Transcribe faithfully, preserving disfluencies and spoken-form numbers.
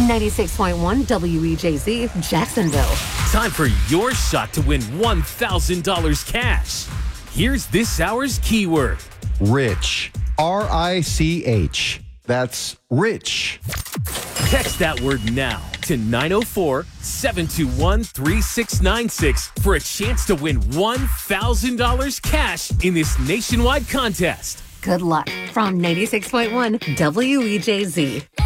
ninety-six point one W E J Z, Jacksonville. Time for your shot to win one thousand dollars cash. Here's this hour's keyword. Rich. R I C H. That's rich. Text that word now to nine oh four, seven two one, three six nine six for a chance to win one thousand dollars cash in this nationwide contest. Good luck from ninety-six point one W E J Z.